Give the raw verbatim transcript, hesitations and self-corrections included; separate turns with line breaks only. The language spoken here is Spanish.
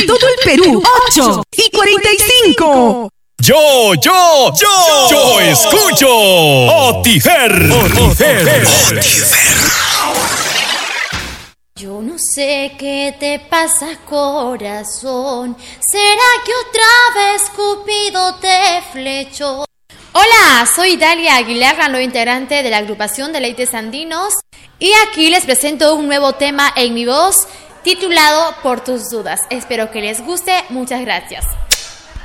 En todo el Perú, ocho y cuarenta y cinco.
Yo, yo, yo, yo escucho Otifer. Otifer.
Yo no sé qué te pasa, corazón. ¿Será que otra vez Cupido te flechó? Hola, soy Dalia Aguilar, la nueva integrante de la agrupación Deleites Andinos. Y aquí les presento un nuevo tema en mi voz titulado Por tus dudas. Espero que les guste. Muchas gracias.